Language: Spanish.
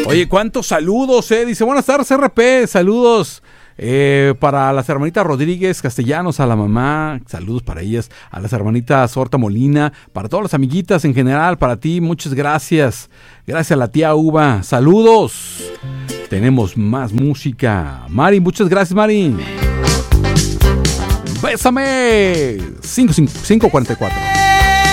Oye, ¿cuántos saludos, Dice, buenas tardes, RP, saludos. Para las hermanitas Rodríguez Castellanos, a la mamá, saludos para ellas, a las hermanitas Horta Molina, para todas las amiguitas en general, para ti, muchas gracias. Gracias a la tía Uva, saludos. Tenemos más música. Mari, muchas gracias, Mari. Bésame. 5:44.